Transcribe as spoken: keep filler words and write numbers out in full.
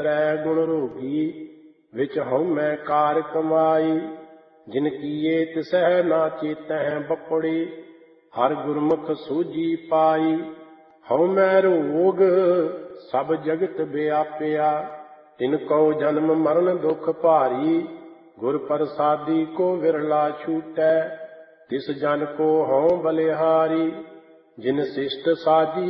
ਤ੍ਰੈ ਗੁਣ ਰੋਗੀ, ਵਿਚ ਹਉਮੈ ਕਾਰ ਕਮਾਈ। ਜਿਨ ਕੀਏ ਤਿਸਹਿ ਨਾ ਚੇਤਹਿ ਬਪੜੀ, ਹਰ ਗੁਰਮੁਖ ਸੂਝੀ ਪਾਈ। ਹਉਮੈ ਰੋਗ ਸਭ ਜਗਤ ਵਿਆਪਿਆ, ਤਿਨ ਕਉ ਜਨਮ ਮਰਨ ਦੁਖ ਭਾਰੀ। ਗੁਰ ਪ੍ਰਸਾਦੀ ਕੋ ਵਿਰਲਾ ਛੂਟੈ, ਤਿਸ ਜਨ ਕੋ ਹਉ ਬਲਿਹਾਰੀ। ਜਿਨ ਸਿਸ਼ਟ ਸਾਜੀ